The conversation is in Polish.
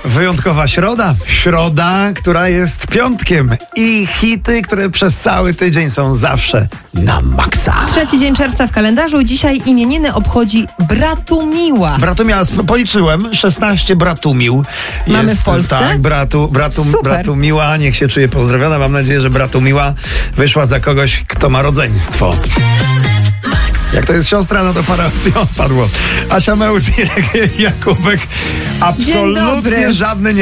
Wyjątkowa środa. Środa, która jest piątkiem. I hity, które przez cały tydzień są zawsze na maksa. 3 dzień czerwca w kalendarzu. Dzisiaj imieniny obchodzi Bratumiła. Bratumiła, policzyłem, 16 Bratumił. Mamy w Polsce? Tak, Bratumiła, niech się czuje pozdrowiona. Mam nadzieję, że Bratumiła wyszła za kogoś, kto ma rodzeństwo. Jak to jest siostra, no to parę opcji odpadło. Asia Mełz i Jakubek absolutnie żadny nie